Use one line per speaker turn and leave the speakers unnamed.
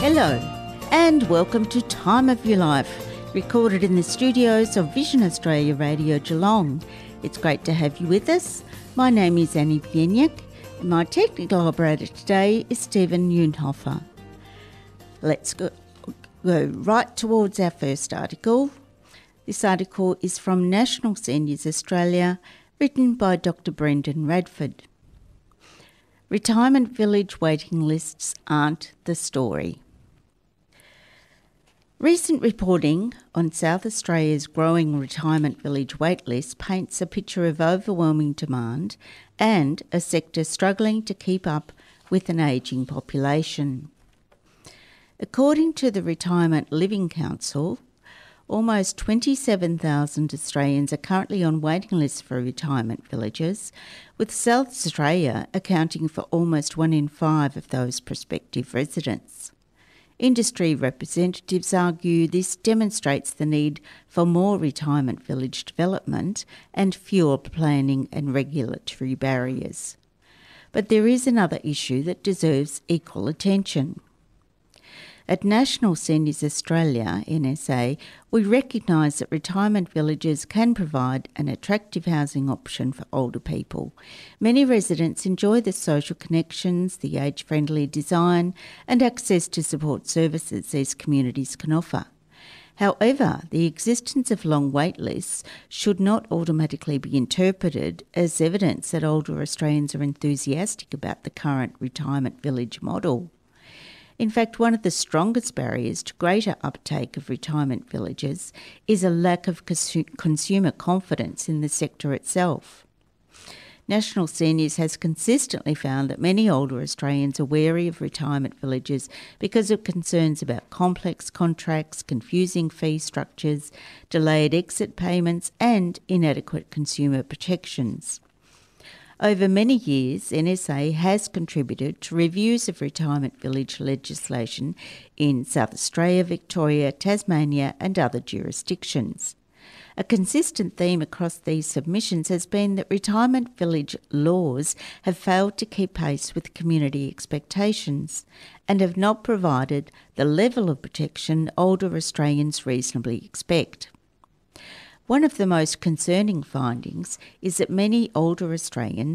Hello, and welcome to Time of Your Life, recorded in the studios of Vision Australia Radio Geelong. It's great to have you with us. My name is Annie Pieniak, and my technical operator today is Stephen Neunhofer. Let's go right towards our first article. This article is from National Seniors Australia, written by Dr. Brendan Radford. Retirement village waiting lists aren't the story. Recent reporting on South Australia's growing retirement village wait list paints a picture of overwhelming demand and a sector struggling to keep up with an ageing population. According to the Retirement Living Council, almost 27,000 Australians are currently on waiting lists for retirement villages, with South Australia accounting for almost 1 in 5 of those prospective residents. Industry representatives argue this demonstrates the need for more retirement village development and fewer planning and regulatory barriers. But there is another issue that deserves equal attention. At National Seniors Australia, NSA, we recognise that retirement villages can provide an attractive housing option for older people. Many residents enjoy the social connections, the age-friendly design and access to support services these communities can offer. However, the existence of long wait lists should not automatically be interpreted as evidence that older Australians are enthusiastic about the current retirement village model. In fact, one of the strongest barriers to greater uptake of retirement villages is a lack of consumer confidence in the sector itself. National Seniors has consistently found that many older Australians are wary of retirement villages because of concerns about complex contracts, confusing fee structures, delayed exit payments and inadequate consumer protections. Over many years, NSA has contributed to reviews of retirement village legislation in South Australia, Victoria, Tasmania and other jurisdictions. A consistent theme across these submissions has been that retirement village laws have failed to keep pace with community expectations and have not provided the level of protection older Australians reasonably expect. One of the most concerning findings is that many older Australians